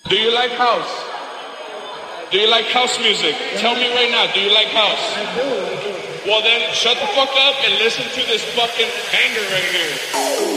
Do you like house? Do you like house music? Tell me right now, do you like house? I do. Well then, shut the fuck up and listen to this fucking banger right here.